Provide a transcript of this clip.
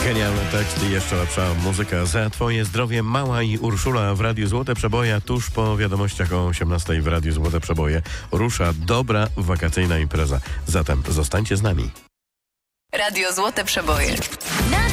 Genialny tekst i jeszcze lepsza muzyka. Za twoje zdrowie Mała i Urszula w Radiu Złote Przeboje. Tuż po wiadomościach o 18 w Radiu Złote Przeboje rusza dobra wakacyjna impreza. Zatem zostańcie z nami. Radio Złote Przeboje.